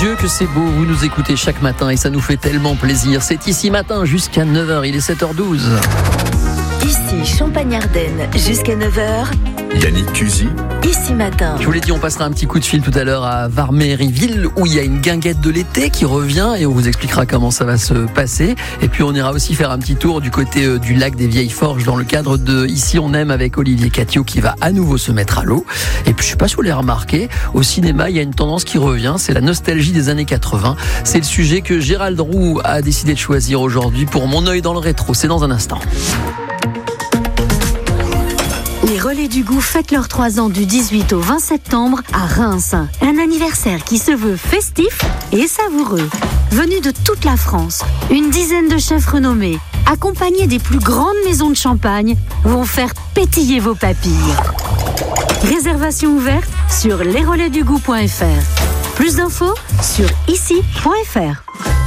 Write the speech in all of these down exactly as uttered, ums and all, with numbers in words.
Dieu que c'est beau, vous nous écoutez chaque matin et ça nous fait tellement plaisir. C'est ici matin jusqu'à neuf heures, il est sept heures douze. Ici Champagne-Ardenne jusqu'à neuf heures. Yannick Cusy. Ici matin. Je vous l'ai dit, on passera un petit coup de fil tout à l'heure à Varméry-Ville où il y a une guinguette de l'été qui revient et on vous expliquera comment ça va se passer. Et puis on ira aussi faire un petit tour du côté du lac des Vieilles Forges dans le cadre de Ici on aime avec Olivier Catio qui va à nouveau se mettre à l'eau. Et puis je sais pas si vous l'avez remarqué, au cinéma il y a une tendance qui revient, c'est la nostalgie des années quatre-vingts. C'est le sujet que Gérald Roux a décidé de choisir aujourd'hui pour Mon œil dans le rétro. C'est dans un instant. Les Relais du Goût fêtent leurs trois ans du dix-huit au vingt septembre à Reims. Un anniversaire qui se veut festif et savoureux. Venus de toute la France, une dizaine de chefs renommés, accompagnés des plus grandes maisons de champagne, vont faire pétiller vos papilles. Réservation ouverte sur les relais du goût point f r. Plus d'infos sur ici point f r.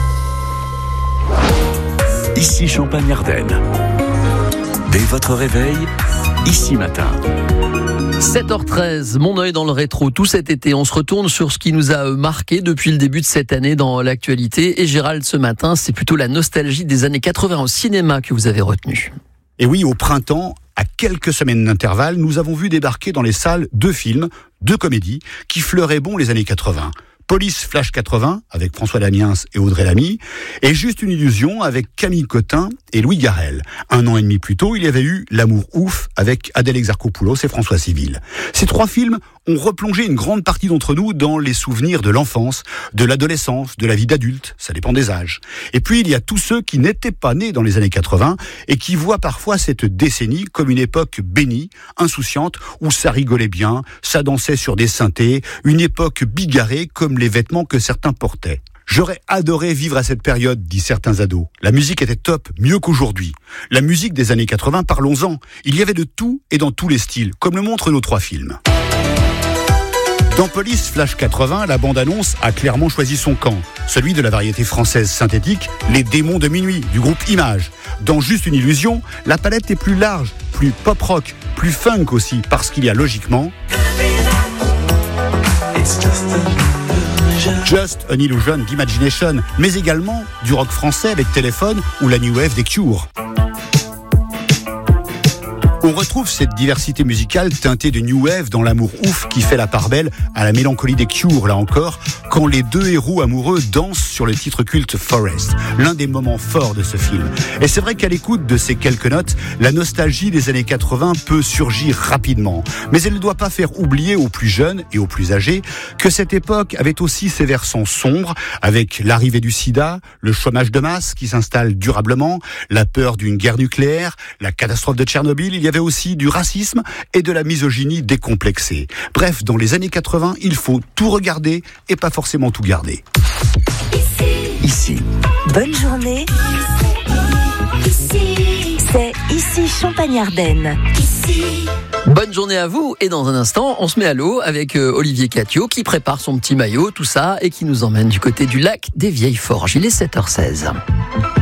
Ici Champagne-Ardenne. Dès votre réveil, Ici matin. sept heures treize, mon œil dans le rétro. Tout cet été, on se retourne sur ce qui nous a marqué depuis le début de cette année dans l'actualité. Et Gérald, ce matin, c'est plutôt la nostalgie des années quatre-vingts au cinéma que vous avez retenu. Et oui, au printemps, à quelques semaines d'intervalle, nous avons vu débarquer dans les salles deux films, deux comédies, qui fleuraient bon les années quatre-vingts. Police Flash quatre-vingts, avec François Damiens et Audrey Lamy, et Juste une illusion, avec Camille Cotin et Louis Garrel. Un an et demi plus tôt, il y avait eu L'amour ouf, avec Adèle Exarchopoulos et François Civil. Ces trois films ont replongé une grande partie d'entre nous dans les souvenirs de l'enfance, de l'adolescence, de la vie d'adulte, ça dépend des âges. Et puis il y a tous ceux qui n'étaient pas nés dans les années quatre-vingts et qui voient parfois cette décennie comme une époque bénie, insouciante, où ça rigolait bien, ça dansait sur des synthés, une époque bigarrée comme les vêtements que certains portaient. J'aurais adoré vivre à cette période, disent certains ados. La musique était top, mieux qu'aujourd'hui. La musique des années quatre-vingts, parlons-en. Il y avait de tout et dans tous les styles, comme le montrent nos trois films. Dans Police Flash quatre-vingts, la bande-annonce a clairement choisi son camp, celui de la variété française synthétique, Les Démons de Minuit, du groupe Image. Dans Juste une illusion, la palette est plus large, plus pop-rock, plus funk aussi, parce qu'il y a logiquement Just an Illusion d'Imagination, mais également du rock français avec Téléphone ou la New Wave des Cure. On retrouve cette diversité musicale teintée de New Wave dans L'amour ouf qui fait la part belle à la mélancolie des Cure, là encore, quand les deux héros amoureux dansent sur le titre culte Forest, l'un des moments forts de ce film. Et c'est vrai qu'à l'écoute de ces quelques notes, la nostalgie des années quatre-vingts peut surgir rapidement. Mais elle ne doit pas faire oublier aux plus jeunes et aux plus âgés que cette époque avait aussi ses versants sombres, avec l'arrivée du sida, le chômage de masse qui s'installe durablement, la peur d'une guerre nucléaire, la catastrophe de Tchernobyl. Il y avait aussi du racisme et de la misogynie décomplexée. Bref, dans les années quatre-vingts, il faut tout regarder et pas forcément tout garder. Ici. Ici. Bonne journée. Ici. C'est Ici Champagne-Ardenne. Ici. Bonne journée à vous et dans un instant, on se met à l'eau avec Olivier Catio qui prépare son petit maillot, tout ça, et qui nous emmène du côté du lac des Vieilles Forges. Il est sept heures seize.